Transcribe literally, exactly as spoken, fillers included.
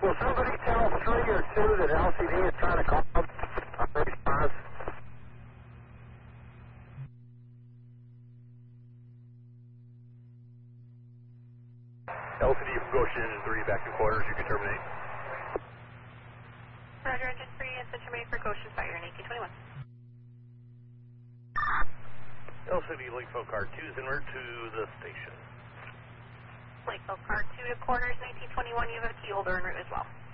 Will somebody tell three or two that L C D is trying to call up a response? L C D from Goshen three back to quarters, you can terminate. Roger, engine three, and terminate for Goshen Fire in eighteen twenty-one. L C D Lakeville car two is en route to the station. Lakeville car two to quarters in eighteen twenty-one, you have a key holder en route as well.